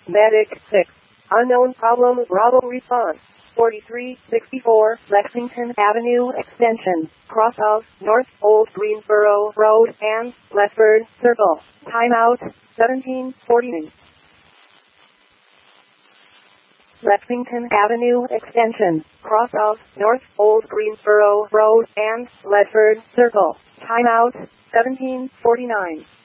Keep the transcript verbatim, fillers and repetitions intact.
Medic six. Unknown problem. Bravo response. forty-three sixty-four Lexington Avenue Extension, cross of North Old Greensboro Road and Lethbridge Circle. Timeout, seventeen forty-nine. Lexington Avenue Extension, cross of North Old Greensboro Road and Lethbridge Circle. Timeout, seventeen forty-nine.